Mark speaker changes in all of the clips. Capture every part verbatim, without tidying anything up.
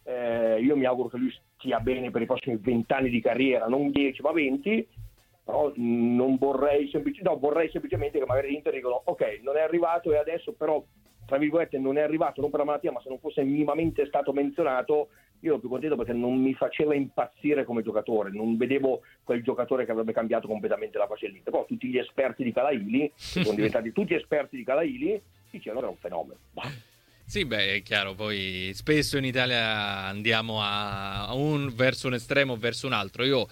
Speaker 1: eh, io mi auguro che lui stia bene per i prossimi vent'anni di carriera, non dieci ma venti, però non vorrei semplicemente, no, vorrei semplicemente che magari l'Inter dicono ok, non è arrivato e adesso però tra virgolette non è arrivato non per la malattia, ma se non fosse minimamente stato menzionato io ero più contento, perché non mi faceva impazzire come giocatore, non vedevo quel giocatore che avrebbe cambiato completamente la faccia dell'Inter. Però tutti gli esperti di Calaili, che sono diventati tutti esperti di Calaili, dicevano che era un fenomeno. Bah.
Speaker 2: Sì, beh, è chiaro, poi spesso in Italia andiamo a un verso un estremo o verso un altro. Io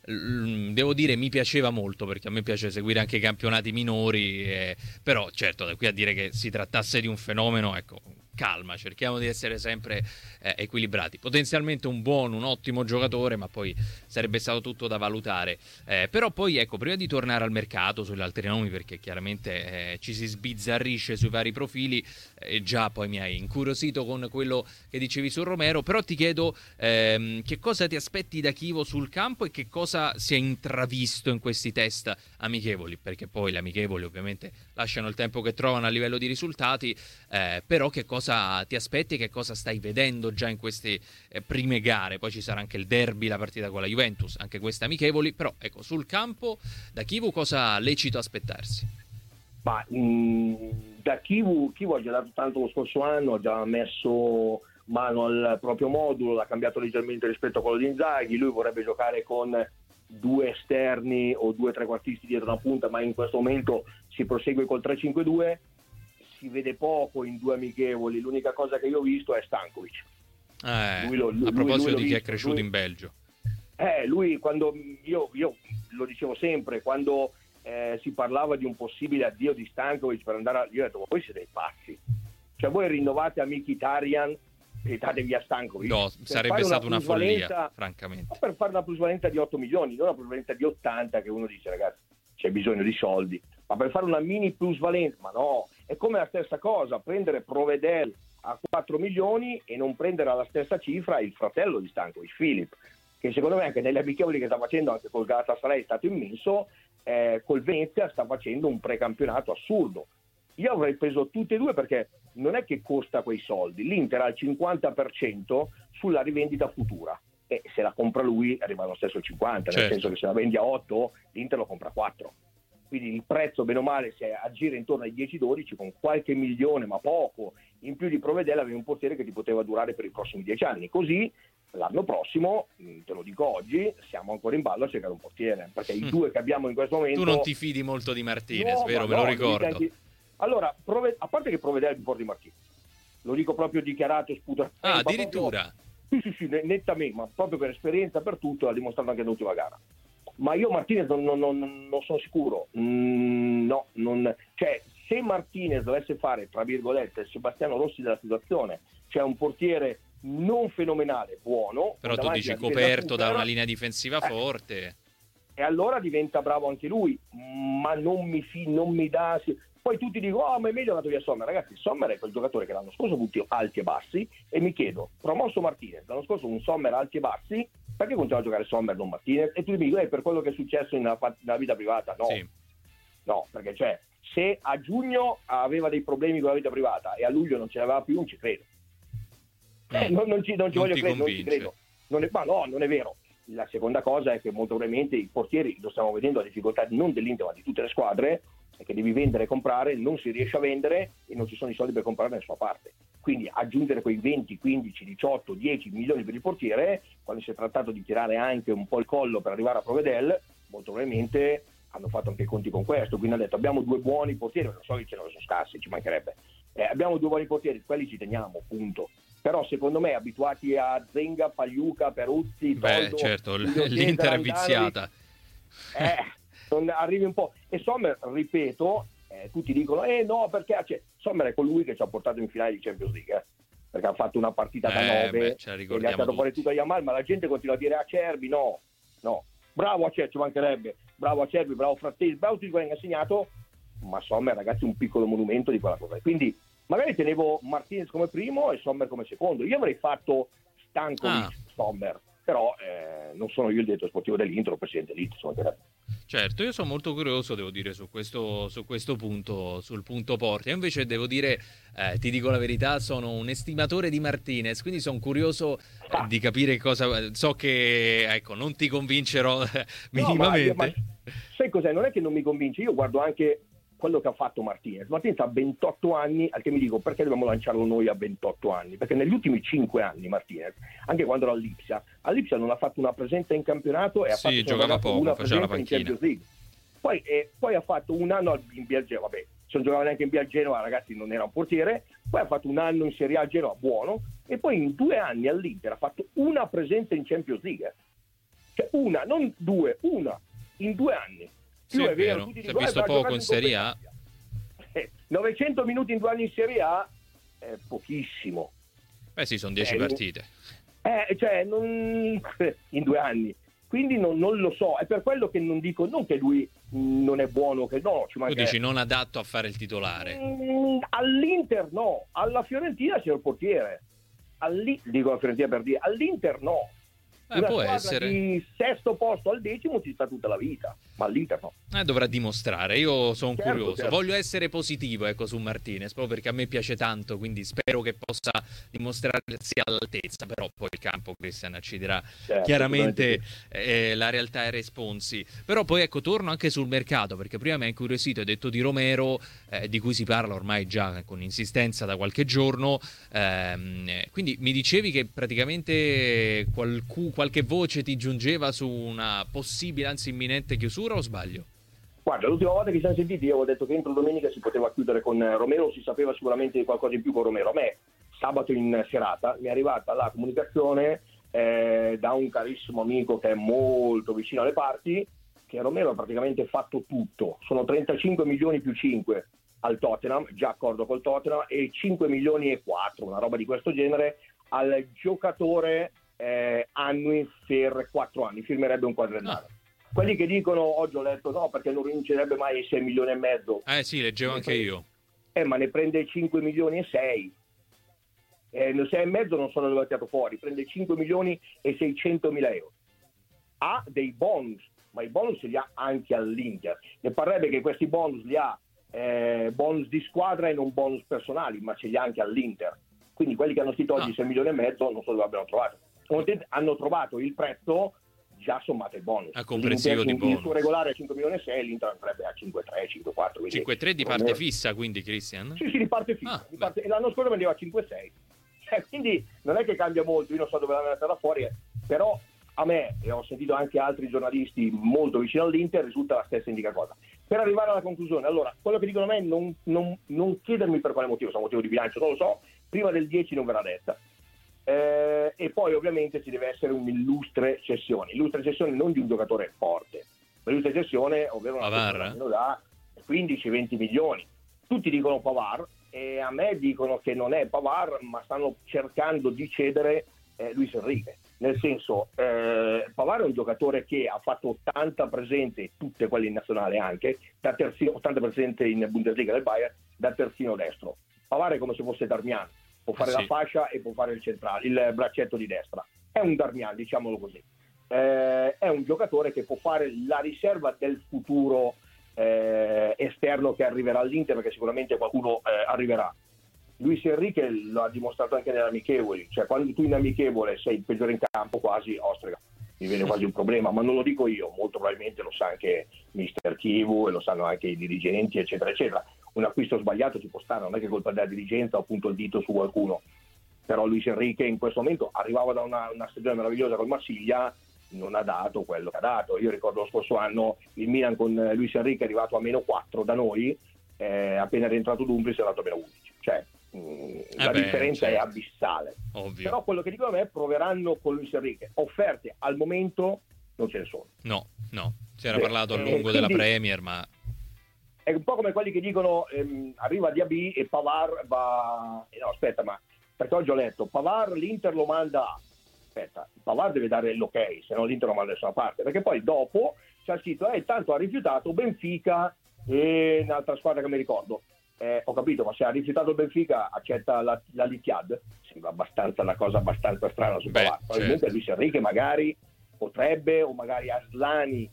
Speaker 2: l- devo dire mi piaceva molto, perché a me piace seguire anche i campionati minori, eh, però certo, da qui a dire che si trattasse di un fenomeno, ecco, calma, cerchiamo di essere sempre eh, equilibrati. Potenzialmente un buon, un ottimo giocatore, ma poi sarebbe stato tutto da valutare. Eh, però poi, ecco, prima di tornare al mercato, sugli altri nomi, perché chiaramente eh, ci si sbizzarrisce sui vari profili, eh, già poi mi hai incuriosito con quello che dicevi su Romero, però ti chiedo ehm, che cosa ti aspetti da Chievo sul campo e che cosa si è intravisto in questi test amichevoli, perché poi le amichevoli ovviamente lasciano il tempo che trovano a livello di risultati, eh, però che cosa ti aspetti e che cosa stai vedendo già in queste eh, prime gare? Poi ci sarà anche il derby, la partita con la Juventus, anche queste amichevoli, però ecco, sul campo da Chievo cosa lecito aspettarsi?
Speaker 1: Ma mh, da Chievo, Chievo ha già dato tanto lo scorso anno, ha già messo mano al proprio modulo, l'ha cambiato leggermente rispetto a quello di Inzaghi. Lui vorrebbe giocare con due esterni o due trequartisti dietro una punta, ma in questo momento si prosegue col tre cinque due. Si vede poco in due amichevoli, l'unica cosa che io ho visto è Stankovic.
Speaker 2: Eh,
Speaker 1: lui lo, lui,
Speaker 2: a proposito
Speaker 1: lui
Speaker 2: di chi
Speaker 1: visto,
Speaker 2: è cresciuto
Speaker 1: lui,
Speaker 2: in Belgio.
Speaker 1: Eh, lui quando io, io lo dicevo sempre, quando eh, si parlava di un possibile addio di Stankovic per andare a... Io ho detto, ma voi siete dei pazzi. Cioè voi rinnovate a Mkhitaryan e date via Stankovic.
Speaker 2: No, sarebbe stata una follia, francamente.
Speaker 1: Per fare una plusvalenza di otto milioni, non una plusvalenza di ottanta, che uno dice, ragazzi, c'è bisogno di soldi. Ma per fare una mini plusvalenza, ma no, è come la stessa cosa, prendere Provedel a quattro milioni e non prendere alla stessa cifra il fratello di Stankovic, Filip, che secondo me anche nelle amichevoli che sta facendo anche col Galatasaray è stato immenso, eh, col Venezia sta facendo un precampionato assurdo. Io avrei preso tutte e due, perché non è che costa quei soldi, l'Inter ha il cinquanta per cento sulla rivendita futura e se la compra lui arriva allo stesso cinquanta, certo. Nel senso che se la vendi a otto l'Inter lo compra a quattro, quindi il prezzo bene o male si aggira intorno ai dieci dodici, con qualche milione ma poco in più di Provedel avevi un portiere che ti poteva durare per i prossimi dieci anni. Così l'anno prossimo, te lo dico oggi, siamo ancora in ballo a cercare un portiere, perché i due che abbiamo in questo momento...
Speaker 2: Tu non ti fidi molto di Martinez,
Speaker 1: no,
Speaker 2: vero? Me
Speaker 1: no,
Speaker 2: lo ricordo.
Speaker 1: Anche... Allora, Prove... a parte che Provedel è più forte di Martinez, lo dico proprio dichiarato, sputato.
Speaker 2: Ah, addirittura?
Speaker 1: Proprio... Sì, sì, sì, nettamente, ma proprio per esperienza, per tutto, l'ha dimostrato anche nell'ultima gara. Ma io Martinez non, non, non, non sono sicuro, mm, no, non... cioè se Martinez dovesse fare, tra virgolette, Sebastiano Rossi della situazione, cioè un portiere non fenomenale, buono,
Speaker 2: però tu dici coperto
Speaker 1: super,
Speaker 2: da una linea difensiva
Speaker 1: eh,
Speaker 2: forte,
Speaker 1: e allora diventa bravo anche lui, ma non mi, fi, non mi dà... Poi tutti dicono, oh, ma è meglio andato via Sommer. Ragazzi, Sommer è quel giocatore che l'anno scorso ha avuto alti e bassi, e mi chiedo, promosso Martinez, l'anno scorso un Sommer alti e bassi, perché continua a giocare Sommer non Martinez? E tu mi dici, eh, per quello che è successo nella, nella vita privata? No,
Speaker 2: sì.
Speaker 1: No, perché cioè, se a giugno aveva dei problemi con la vita privata e a luglio non ce l'aveva più, non ci credo. Mm. Eh, non, non ci, non ci
Speaker 2: non
Speaker 1: voglio credere, non ci
Speaker 2: convince.
Speaker 1: credo. Non è, ma no, non è vero. La seconda cosa è che molto probabilmente i portieri, lo stiamo vedendo, la difficoltà non dell'Inter ma di tutte le squadre, è che devi vendere e comprare, non si riesce a vendere e non ci sono i soldi per comprare da nessuna parte. Quindi aggiungere quei venti, quindici, diciotto, dieci milioni per il portiere, quando si è trattato di tirare anche un po' il collo per arrivare a Provedel, molto probabilmente hanno fatto anche i conti con questo, quindi hanno detto abbiamo due buoni portieri, non so che ce ne sono scarsi, ci mancherebbe, eh, abbiamo due buoni portieri, quelli ci teniamo, punto. Però secondo me abituati a Zenga, Pagliuca, Peruzzi, Toldo,
Speaker 2: beh certo,
Speaker 1: Cesare,
Speaker 2: l'Inter è viziata,
Speaker 1: eh, arrivi un po', e Sommer, ripeto, eh, tutti dicono eh no perché cioè, Sommer è colui che ci ha portato in finale di Champions League, eh, perché ha fatto una partita da
Speaker 2: eh,
Speaker 1: nove
Speaker 2: beh,
Speaker 1: e gli ha dato fuori tutto a Yamal, ma la gente continua a dire Acerbi, no, no, bravo Acerbi, ci mancherebbe, bravo Acerbi, bravo Frattesi, bravo tutti quelli che hanno segnato, ma Sommer ragazzi un piccolo monumento di quella cosa, quindi magari tenevo Martinez come primo e Sommer come secondo. Io avrei fatto Stankovic, ah. Sommer, però eh, non sono io il direttore sportivo dell'Inter, il presidente dell'Inter.
Speaker 2: Certo, io sono molto curioso, devo dire, su questo, su questo punto, sul punto Porti. Io invece devo dire, eh, ti dico la verità, sono un estimatore di Martinez, quindi sono curioso eh,
Speaker 1: Ah,
Speaker 2: di capire cosa... So che, ecco, non ti convincerò eh,
Speaker 1: no, ma, io- ma
Speaker 2: minimamente.
Speaker 1: sai cos'è? Non è che non mi convince, io guardo anche quello che ha fatto Martinez. Martinez ha ventotto anni, al che mi dico perché dobbiamo lanciarlo noi a ventotto anni? Perché negli ultimi cinque anni Martinez, anche quando era all'Ipsia, all'Ipsia non ha fatto una presenza in campionato e ha
Speaker 2: Sì,
Speaker 1: fatto se non
Speaker 2: giocava
Speaker 1: sbagliato,
Speaker 2: poco,
Speaker 1: una
Speaker 2: faceva la
Speaker 1: presenza in
Speaker 2: panchina.
Speaker 1: Champions League. Poi, eh, poi ha fatto un anno al- in B L Genova, vabbè, se non giocava neanche in B L Genova, ragazzi, non era un portiere. Poi ha fatto un anno in Serie A a Genova, buono, e poi in due anni all'Inter ha fatto una presenza in Champions League. Cioè una, non due, una, in due anni.
Speaker 2: Sì,
Speaker 1: Più
Speaker 2: è
Speaker 1: è vero,
Speaker 2: vero,
Speaker 1: tutti
Speaker 2: si è
Speaker 1: dicono, eh,
Speaker 2: visto
Speaker 1: ha
Speaker 2: poco
Speaker 1: giocato
Speaker 2: in Serie A.
Speaker 1: competenza. Eh, novecento minuti in due anni in Serie A è pochissimo.
Speaker 2: Beh sì, sono dieci
Speaker 1: Eh,
Speaker 2: partite.
Speaker 1: eh, cioè, non... in due anni. Quindi non, non lo so, è per quello che non dico, non che lui non è buono, che no, ci
Speaker 2: Tu
Speaker 1: manca.
Speaker 2: dici non adatto a fare il titolare.
Speaker 1: Mm, all'Inter no, alla Fiorentina c'è il portiere. All'I- dico la Fiorentina per dire, all'Inter no.
Speaker 2: Eh,
Speaker 1: Una
Speaker 2: può
Speaker 1: squadra
Speaker 2: essere.
Speaker 1: di sesto posto al decimo ci sta tutta la vita, ma all'Inter no.
Speaker 2: Eh, dovrà dimostrare, io sono
Speaker 1: Certo,
Speaker 2: curioso,
Speaker 1: certo.
Speaker 2: voglio essere positivo ecco, su Martinez, proprio perché a me piace tanto, quindi spero che possa dimostrarsi all'altezza, però poi il campo, Cristian, ci dirà
Speaker 1: Certo,
Speaker 2: chiaramente
Speaker 1: assolutamente
Speaker 2: eh, la realtà e responsi. Però poi ecco, torno anche sul mercato, perché prima mi ha incuriosito, hai detto di Romero, eh, di cui si parla ormai già con insistenza da qualche giorno, ehm, quindi mi dicevi che praticamente qualcu- qualche voce ti giungeva su una possibile, anzi imminente chiusura, o sbaglio?
Speaker 1: Guarda, l'ultima volta che ci siamo sentiti io avevo detto che entro domenica si poteva chiudere con eh, Romero, si sapeva sicuramente di qualcosa in più con Romero. A me sabato in serata mi è arrivata la comunicazione eh, da un carissimo amico che è molto vicino alle parti, che Romero ha praticamente fatto tutto. Sono trentacinque milioni più cinque al Tottenham, già accordo col Tottenham, e cinque milioni e quattro, una roba di questo genere, al giocatore eh, annui per quattro anni, firmerebbe un quadriennale.
Speaker 2: Ah.
Speaker 1: Quelli che dicono, oggi ho letto no perché non rinuncerebbe mai ai sei milioni e mezzo,
Speaker 2: Eh sì, leggevo
Speaker 1: ne
Speaker 2: anche
Speaker 1: prende-
Speaker 2: io.
Speaker 1: eh, ma ne prende cinque milioni e sei, eh, sei e mezzo non sono dove tirato fuori, prende cinque milioni e seicento mila euro. Ha dei bonus, ma i bonus li ha anche all'Inter. Ne parrebbe che questi bonus li ha eh, bonus di squadra e non bonus personali, ma ce li ha anche all'Inter. Quindi quelli che hanno scritto oggi
Speaker 2: Ah.
Speaker 1: sei milioni e mezzo non so dove abbiano trovato. Hanno trovato il prezzo già sommato il bonus.
Speaker 2: A comprensivo
Speaker 1: L'Inter,
Speaker 2: di
Speaker 1: il
Speaker 2: bonus.
Speaker 1: suo regolare è cinque milioni e sei, l'Inter andrebbe a cinque virgola tre, cinque virgola quattro. quindi
Speaker 2: cinque virgola tre di parte
Speaker 1: Romero-
Speaker 2: fissa, quindi, Christian?
Speaker 1: Sì, sì, di parte fissa.
Speaker 2: Ah,
Speaker 1: di parte- e l'anno scorso vendeva a cinque virgola sei. Eh, quindi non è che cambia molto, io non so dove l'hanno andata da fuori, eh, però a me, e ho sentito anche altri giornalisti molto vicini all'Inter, risulta la stessa indica cosa. Per arrivare alla conclusione, allora, quello che dicono a me non, non, non chiedermi per quale motivo, se è un motivo di bilancio, non lo so, prima del dieci non verrà detta. Eh, e poi ovviamente ci deve essere un'illustre cessione, illustre cessione non di un giocatore forte, un'illustre cessione, ovvero una
Speaker 2: Pavard?
Speaker 1: cessione almeno da quindici venti milioni. Tutti dicono Pavard e a me dicono che non è Pavard, ma stanno cercando di cedere eh, Luis Enrique. Nel senso, eh, Pavard è un giocatore che ha fatto ottanta presenze, tutte quelle in nazionale anche, da terzino, ottanta presenze in Bundesliga del Bayern, da terzino destro. Pavard è come se fosse Darmian, può fare
Speaker 2: Sì.
Speaker 1: la fascia e può fare il centrale, il braccetto di destra. È un Darmian, diciamolo così. Eh, è un giocatore che può fare la riserva del futuro eh, esterno che arriverà all'Inter, perché sicuramente qualcuno eh, arriverà. Luis Enrique lo ha dimostrato anche nelle amichevoli, cioè quando tu in amichevole sei il peggiore in campo, quasi ostrega, mi viene quasi un problema, ma non lo dico io, molto probabilmente lo sa anche mister Kivu e lo sanno anche i dirigenti, eccetera eccetera. Un acquisto sbagliato ci può stare, non è che è colpa della dirigenza o punto il dito su qualcuno, però Luis Enrique in questo momento arrivava da una, una stagione meravigliosa col Marsiglia, non ha dato quello che ha dato. Io ricordo lo scorso anno il Milan con Luis Enrique è arrivato a meno quattro da noi, eh, appena rientrato Dumfries è andato a meno undici, cioè mh, la
Speaker 2: beh,
Speaker 1: differenza
Speaker 2: certo.
Speaker 1: è abissale.
Speaker 2: Ovvio.
Speaker 1: Però quello che dicono a me, proveranno con Luis Enrique, offerte al momento non ce ne sono.
Speaker 2: No, no, si era
Speaker 1: Sì,
Speaker 2: parlato a
Speaker 1: eh,
Speaker 2: lungo della
Speaker 1: quindi-
Speaker 2: Premier, ma
Speaker 1: È un po' come quelli che dicono ehm, arriva Diaby e Pavard va... eh, no, aspetta, ma perché oggi ho letto Pavard l'Inter lo manda a... Aspetta, Pavard deve dare l'ok, se no l'Inter lo manda da nessuna parte, perché poi dopo c'è scritto, eh, tanto ha rifiutato Benfica e un'altra squadra che mi ricordo. Eh, ho capito, ma se ha rifiutato il Benfica accetta la, la Litiad? Sembra abbastanza una cosa abbastanza strana su
Speaker 2: Beh,
Speaker 1: Pavard. Probabilmente
Speaker 2: certo.
Speaker 1: Luis Enrique magari potrebbe, o magari Aslani,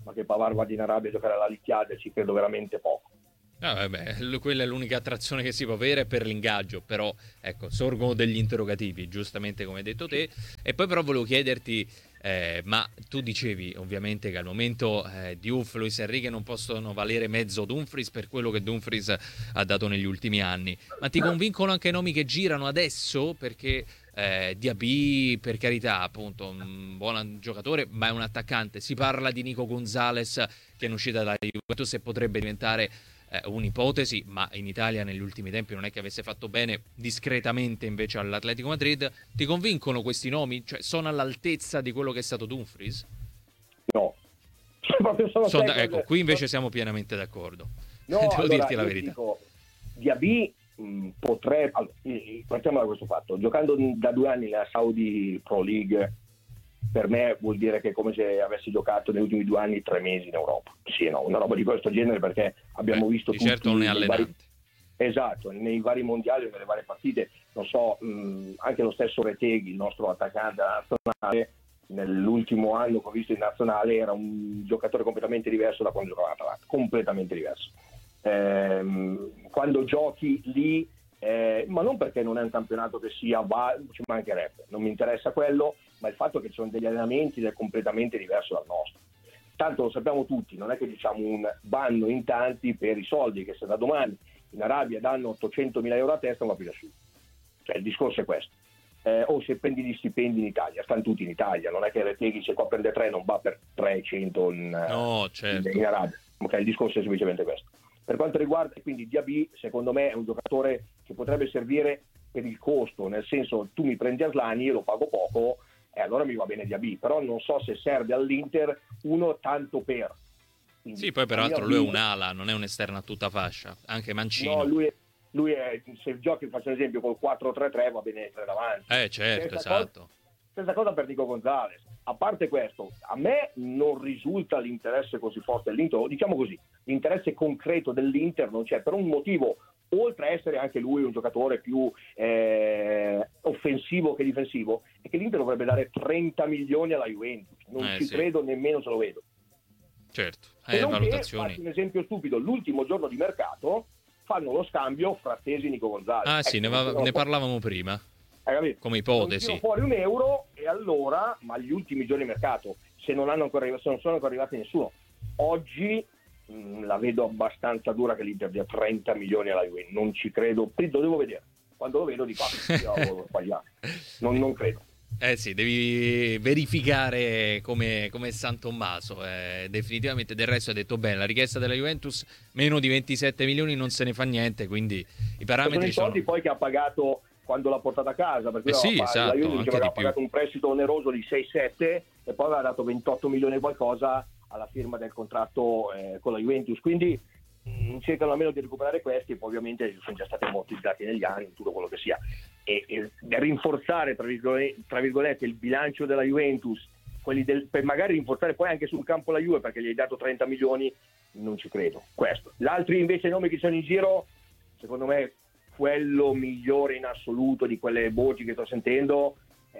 Speaker 1: ma che Pavard vada in Arabia a giocare alla Licchiadia ci credo veramente poco.
Speaker 2: Ah, vabbè, quella è l'unica attrazione che si può avere per l'ingaggio, però ecco, sorgono degli interrogativi, giustamente come hai detto te. E poi però volevo chiederti, eh, ma tu dicevi ovviamente che al momento eh, Diouf, Luis Enrique non possono valere mezzo Dumfries per quello che Dumfries ha dato negli ultimi anni, ma ti convincono anche nomi che girano adesso? Perché eh, Diaby, per carità, appunto un buon giocatore, ma è un attaccante. Si parla di Nico Gonzalez che è in uscita dalla Juventus e potrebbe diventare Eh, un'ipotesi, ma in Italia negli ultimi tempi non è che avesse fatto bene, discretamente invece all'Atletico Madrid. Ti convincono questi nomi? Cioè sono all'altezza di quello che è stato Dumfries?
Speaker 1: No. Proprio sono
Speaker 2: sono
Speaker 1: da,
Speaker 2: ecco, cose... qui invece siamo pienamente d'accordo.
Speaker 1: No,
Speaker 2: Devo
Speaker 1: allora,
Speaker 2: dirti la verità.
Speaker 1: Dico, Diaby mh, potrebbe... Allora, partiamo da questo fatto. Giocando da due anni nella Saudi Pro League, per me vuol dire che è come se avessi giocato negli ultimi due anni tre mesi in Europa. Sì, no, una roba di questo genere, perché abbiamo Beh, visto
Speaker 2: di
Speaker 1: tutti
Speaker 2: certo non è allenante.
Speaker 1: Vari... Esatto, nei vari mondiali, nelle varie partite, non so, mh, anche lo stesso Retegui, il nostro attaccante nazionale, nell'ultimo anno che ho visto in nazionale era un giocatore completamente diverso da quando giocava Atalanta, completamente diverso. Ehm, quando giochi lì, eh, ma non perché non è un campionato che sia, va, ci mancherebbe, non mi interessa quello, ma il fatto che ci sono degli allenamenti ed è completamente diverso dal nostro. Tanto lo sappiamo tutti, non è che diciamo un banno in tanti per i soldi, che se da domani in Arabia danno ottocentomila euro a testa non va più nessuno. Cioè il discorso è questo. Eh, o se prendi gli stipendi in Italia, stanno tutti in Italia, non è che Retegui se qua prende tre non va per trecento in,
Speaker 2: no, certo.
Speaker 1: in, in Arabia. Okay, il discorso è semplicemente questo. Per quanto riguarda quindi Diaby, secondo me è un giocatore che potrebbe servire per il costo, nel senso tu mi prendi Aslani, io lo pago poco, e allora mi va bene Diaby, però non so se serve all'Inter uno tanto per. Quindi,
Speaker 2: sì, poi peraltro lui è un'ala, non è un esterno a tutta fascia, anche Mancino.
Speaker 1: No, lui è, lui è se giochi, faccio un esempio, col quattro tre tre va bene tre davanti.
Speaker 2: Eh certo,
Speaker 1: stessa
Speaker 2: esatto.
Speaker 1: Cosa, stessa cosa per Nico Gonzalez. A parte questo, a me non risulta l'interesse così forte dell'Inter, o diciamo così, l'interesse concreto dell'Inter non c'è, per un motivo, oltre a essere anche lui un giocatore più eh, offensivo che difensivo, è che l'Inter dovrebbe dare trenta milioni alla Juventus, non
Speaker 2: eh,
Speaker 1: ci
Speaker 2: sì.
Speaker 1: credo, nemmeno se lo vedo.
Speaker 2: Certo,
Speaker 1: eh,
Speaker 2: valutazioni.
Speaker 1: Faccio un esempio stupido, l'ultimo giorno di mercato fanno lo scambio Frattesi e Nico Gonzalez.
Speaker 2: Ah sì,
Speaker 1: ecco,
Speaker 2: ne, va, ne parlavamo prima. Come ipotesi.
Speaker 1: Non fuori un euro e allora, ma gli ultimi giorni di mercato, se non hanno ancora se non sono ancora arrivati nessuno, oggi mh, la vedo abbastanza dura che l'Inter dia trenta milioni alla Juventus, non ci credo, lo devo vedere, quando lo vedo dico ah, io ho sbagliato, non, non credo.
Speaker 2: Eh sì, devi verificare come, come San Tommaso, eh, definitivamente. Del resto hai detto bene, la richiesta della Juventus meno di ventisette milioni non se ne fa niente, quindi i parametri
Speaker 1: sono i soldi
Speaker 2: sono...
Speaker 1: poi che ha pagato quando l'ha portata a casa, perché
Speaker 2: eh sì,
Speaker 1: la,
Speaker 2: esatto,
Speaker 1: la Juventus aveva pagato
Speaker 2: più.
Speaker 1: un prestito oneroso di sei sette e poi aveva dato ventotto milioni e qualcosa alla firma del contratto eh, con la Juventus, quindi mh, cercano almeno di recuperare questi e poi ovviamente sono già stati ammortizzati negli anni, tutto quello che sia, e, e rinforzare tra virgolette, tra virgolette il bilancio della Juventus, quelli del, per magari rinforzare poi anche sul campo la Juve perché gli hai dato trenta milioni, non ci credo. Questo. Gli altri invece nomi che sono in giro, secondo me quello migliore in assoluto di quelle voci che sto sentendo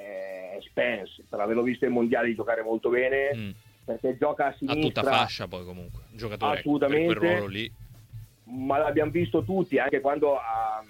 Speaker 1: è Spence, per averlo visto ai mondiali giocare molto bene, mm. perché gioca a sinistra.
Speaker 2: A tutta fascia poi comunque, un giocatore
Speaker 1: assolutamente,
Speaker 2: per quel ruolo lì.
Speaker 1: Ma l'abbiamo visto tutti, anche quando ha,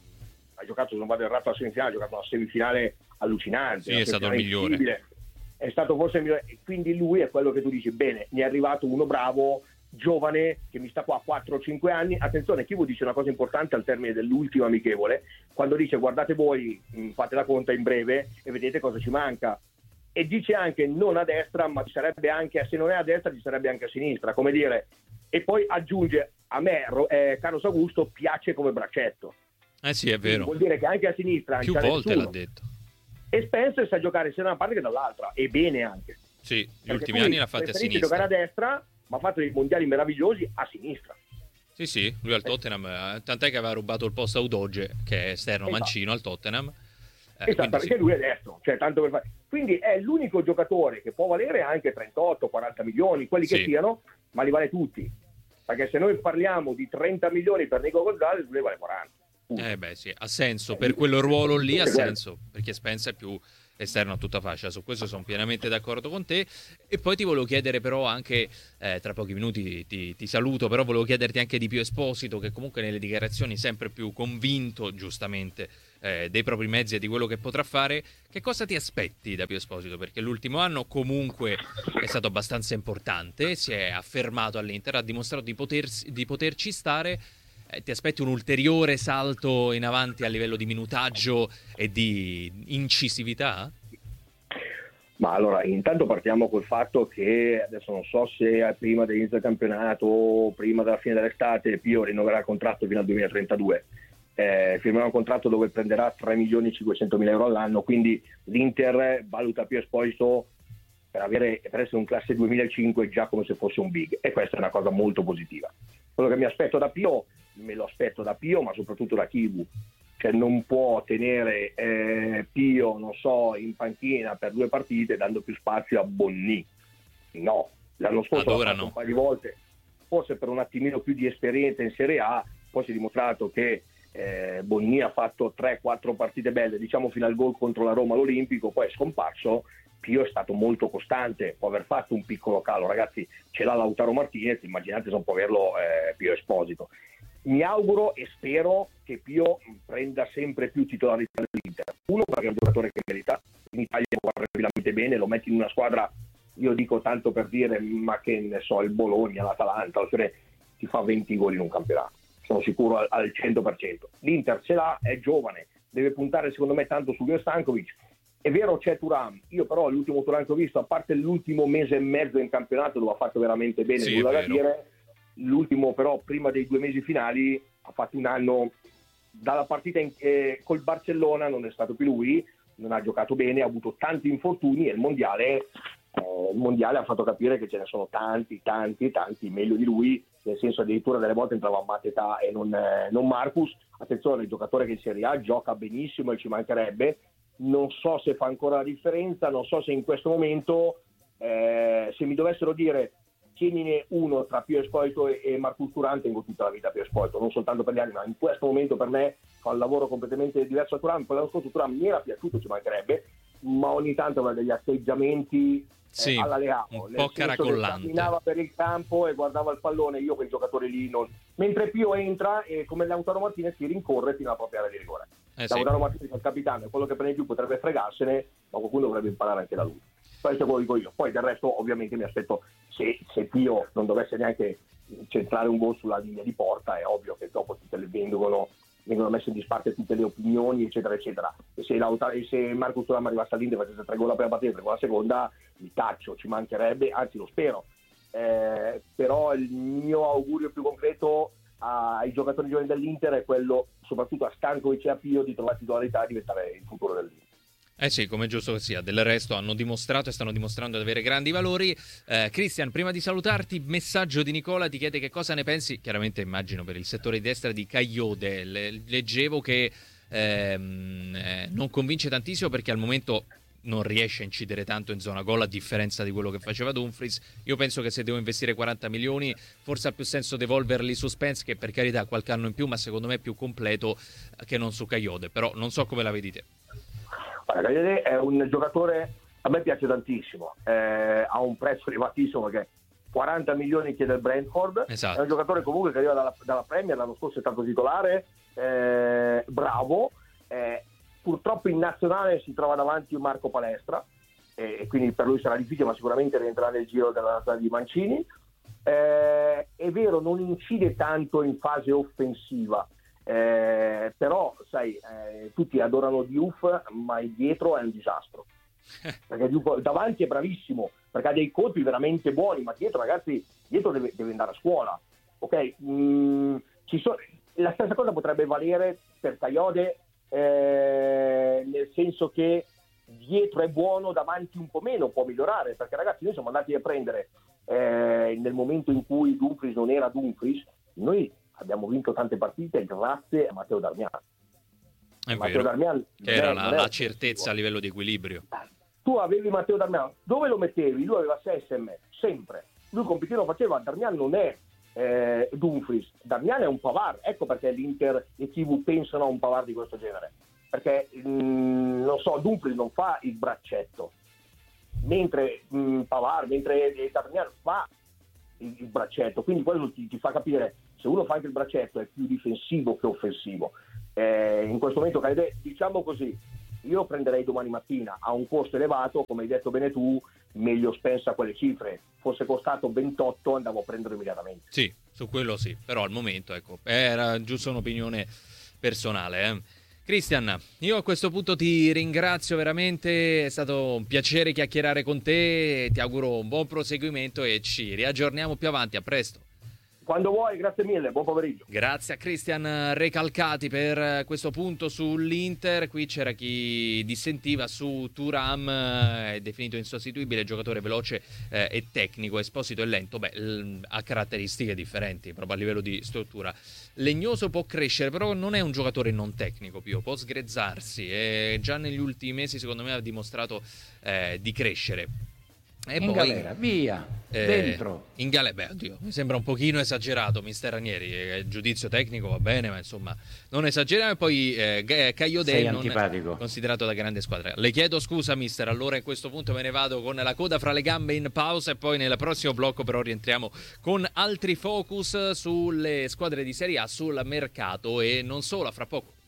Speaker 1: ha giocato, se non vado errato, a semifinale, ha giocato una semifinale allucinante.
Speaker 2: Sì, è stato il migliore.
Speaker 1: È stato forse il migliore, e quindi lui è quello che tu dici, bene, mi è arrivato uno bravo, giovane, che mi sta qua a quattro o cinque anni. Attenzione, Chivo dice una cosa importante al termine dell'ultimo amichevole, quando dice guardate voi, fate la conta in breve e vedete cosa ci manca, e dice anche non a destra, ma ci sarebbe anche, se non è a destra ci sarebbe anche a sinistra, come dire, e poi aggiunge a me eh, Carlos Augusto piace come braccetto.
Speaker 2: Eh sì, è vero.
Speaker 1: Vuol dire che anche a sinistra
Speaker 2: più volte l'ha detto.
Speaker 1: E Spencer sa giocare sia da una parte che dall'altra, e bene anche.
Speaker 2: Sì, gli perché ultimi anni l'ha fatta a sinistra.
Speaker 1: Giocare a destra, ma ha fatto dei mondiali meravigliosi a sinistra.
Speaker 2: Sì, sì, lui al Tottenham, tant'è che aveva rubato il posto a Udoge, che è esterno esatto. mancino al Tottenham.
Speaker 1: Eh, esatto, perché sì. Lui è destro, cioè tanto per fare. Quindi è l'unico giocatore che può valere anche trentotto quaranta milioni, quelli sì. che siano, ma li vale tutti. Perché se noi parliamo di trenta milioni per Nico Gonzalez, lui vale quaranta.
Speaker 2: Eh beh sì, ha senso, per quel ruolo lì ha senso, perché Spence è più esterno a tutta fascia, su questo sono pienamente d'accordo con te. E poi ti volevo chiedere però anche, eh, tra pochi minuti ti, ti saluto, però volevo chiederti anche di Pio Esposito, che comunque nelle dichiarazioni sempre più convinto, giustamente, eh, dei propri mezzi e di quello che potrà fare. Che cosa ti aspetti da Pio Esposito? Perché l'ultimo anno comunque è stato abbastanza importante, si è affermato all'Inter, ha dimostrato di, potersi, di poterci stare. Eh, ti aspetti un ulteriore salto in avanti a livello di minutaggio e di incisività?
Speaker 1: Ma allora, intanto partiamo col fatto che adesso non so se prima dell'inizio del campionato o prima della fine dell'estate Pio rinnoverà il contratto fino al duemilatrentadue. Eh, firmerà un contratto dove prenderà tre milioni cinquecentomila euro all'anno, quindi l'Inter valuta Pio Esposito per, avere, per essere un classe duemilacinque già come se fosse un big, e questa è una cosa molto positiva. Quello che mi aspetto da Pio, me lo aspetto da Pio, ma soprattutto da Chivu, che non può tenere eh, Pio, non so, in panchina per due partite dando più spazio a Bonni. No, l'anno scorso l'ha fatto
Speaker 2: no.
Speaker 1: un paio di volte, forse per un attimino più di esperienza in Serie A, poi si è dimostrato che eh, Bonni ha fatto tre quattro partite belle, diciamo fino al gol contro la Roma all'Olimpico, poi è scomparso. Pio è stato molto costante, può aver fatto un piccolo calo, ragazzi, ce l'ha Lautaro Martinez, immaginate se non può averlo eh, Pio Esposito. Mi auguro e spero che Pio prenda sempre più titolarità dell'Inter. Uno, perché è un giocatore che merita, in Italia guarda tranquillamente bene, lo metti in una squadra, io dico tanto per dire, ma che ne so, il Bologna, l'Atalanta, cioè, ti fa venti gol in un campionato, sono sicuro al, al cento per cento. L'Inter ce l'ha, è giovane, deve puntare secondo me tanto su Stankovic. È vero, c'è Thuram, io però l'ultimo Thuram che ho visto, a parte l'ultimo mese e mezzo in campionato dove ha fatto veramente bene,
Speaker 2: sì,
Speaker 1: nulla da dire, l'ultimo però prima dei due mesi finali ha fatto un anno, dalla partita in, eh, col Barcellona non è stato più lui, non ha giocato bene, ha avuto tanti infortuni, e il mondiale, eh, il mondiale ha fatto capire che ce ne sono tanti, tanti, tanti meglio di lui, nel senso addirittura delle volte entrava Mateta e non, eh, non Marcus. Attenzione, il giocatore che in Serie A gioca benissimo e ci mancherebbe, non so se fa ancora la differenza, non so se in questo momento, eh, se mi dovessero dire tienine uno tra Pio Esposito e, e Marcus Thuram, tengo tutta la vita Pio Esposito, non soltanto per gli anni, ma in questo momento per me fa un lavoro completamente diverso da Thuram. L'anno scorso Thuram mi era piaciuto, ci mancherebbe, ma ogni tanto aveva degli atteggiamenti
Speaker 2: sì,
Speaker 1: eh, alla Leao,
Speaker 2: un po' caracollante,
Speaker 1: camminava per il campo e guardava il pallone, io quei giocatori lì non... mentre Pio entra e come Lautaro Martinez si rincorre fino alla propria area di rigore.
Speaker 2: eh
Speaker 1: Lautaro
Speaker 2: sì.
Speaker 1: Martinez è il capitano, è quello che prende più, potrebbe fregarsene, ma qualcuno dovrebbe imparare anche da lui. Questo è quello che dico io. Poi del resto ovviamente mi aspetto, se, se Pio non dovesse neanche centrare un gol sulla linea di porta, è ovvio che dopo tutte le vengono vengono messe in disparte tutte le opinioni, eccetera eccetera. E se, Lautaro, e se Marcus Thuram arrivasse all'Inter e facesse tre gol la prima partita e tre gol la seconda, mi taccio, ci mancherebbe, anzi lo spero. Eh, però il mio augurio più concreto ai giocatori giovani dell'Inter è quello, soprattutto a Stankovic e a Pio, di trovare titolarità e diventare il futuro dell'Inter.
Speaker 2: Eh sì, come è giusto che sia. Del resto hanno dimostrato e stanno dimostrando di avere grandi valori. Eh, Christian, prima di salutarti, messaggio di Nicola, ti chiede che cosa ne pensi, chiaramente immagino per il settore di destra, di Kayode. Le- leggevo che ehm, eh, non convince tantissimo perché al momento non riesce a incidere tanto in zona gol, a differenza di quello che faceva Dumfries. Io penso che se devo investire quaranta milioni forse ha più senso devolverli su Spence, che per carità qualche anno in più, ma secondo me è più completo che non su Kayode. Però non so come la vedi te.
Speaker 1: Guarda, è un giocatore, a me piace tantissimo, eh, ha un prezzo elevatissimo perché quaranta milioni chiede il Brentford,
Speaker 2: esatto.
Speaker 1: È un giocatore comunque che arriva dalla, dalla Premier, l'anno scorso è stato titolare, eh, bravo, eh, purtroppo in nazionale si trova davanti un Marco Palestra, e eh, quindi per lui sarà difficile, ma sicuramente rientrerà nel giro della nazionale di Mancini. Eh, è vero, non incide tanto in fase offensiva, Eh, però sai, eh, tutti adorano Diouf, ma dietro è un disastro, perché Diouf davanti è bravissimo perché ha dei colpi veramente buoni, ma dietro, ragazzi, dietro deve, deve andare a scuola, ok? Mm, ci so, la stessa cosa potrebbe valere per Kayode, eh, nel senso che dietro è buono, davanti un po' meno, può migliorare, perché ragazzi noi siamo andati a prendere eh, nel momento in cui Dumfries non era Dumfries, noi abbiamo vinto tante partite grazie a Matteo Darmian.
Speaker 2: È
Speaker 1: Matteo
Speaker 2: vero,
Speaker 1: Darmian
Speaker 2: che era
Speaker 1: è,
Speaker 2: la, la certezza a livello di equilibrio.
Speaker 1: Tu avevi Matteo Darmian, dove lo mettevi? Lui aveva sei S M, sempre. Lui compiti lo faceva, Darmian non è eh, Dumfries, Darmian è un Pavard, ecco perché l'Inter e Chivu pensano a un Pavard di questo genere. perché mh, non so, Dumfries non fa il braccetto, mentre mh, Pavard, mentre Darmian fa il, il braccetto, quindi quello ti, ti fa capire se uno fa anche il braccetto è più difensivo che offensivo. Eh, in questo momento, diciamo così, io prenderei domani mattina a un costo elevato, come hai detto bene tu, meglio Spence a quelle cifre. Fosse costato ventotto andavo a prenderlo immediatamente.
Speaker 2: Sì, su quello sì, però al momento, ecco, era giusto un'opinione personale. Eh. Cristian, io a questo punto ti ringrazio veramente, è stato un piacere chiacchierare con te, ti auguro un buon proseguimento e ci riaggiorniamo più avanti, a presto.
Speaker 1: Quando vuoi, grazie mille, buon pomeriggio.
Speaker 2: Grazie a Cristian Recalcati per questo punto sull'Inter. Qui c'era chi dissentiva su Thuram, è definito insostituibile, giocatore veloce eh, e tecnico, Esposito e lento. Beh, l- ha caratteristiche differenti proprio a livello di struttura. Legnoso può crescere, però non è un giocatore non tecnico, Pio, può sgrezzarsi e già negli ultimi mesi secondo me ha dimostrato eh, di crescere. E
Speaker 3: in
Speaker 2: poi,
Speaker 3: galera, via,
Speaker 2: eh,
Speaker 3: dentro.
Speaker 2: In galera, beh, oddio, mi sembra un pochino esagerato, mister Ranieri. Il giudizio tecnico va bene, ma insomma, non esageriamo. E poi eh, Caio
Speaker 3: Sei
Speaker 2: non
Speaker 3: antipatico.
Speaker 2: considerato da grande squadra. Le chiedo scusa, mister. Allora, a questo punto me ne vado con la coda fra le gambe in pausa. E poi nel prossimo blocco, però, rientriamo con altri focus sulle squadre di Serie A, sul mercato e non solo. A fra poco.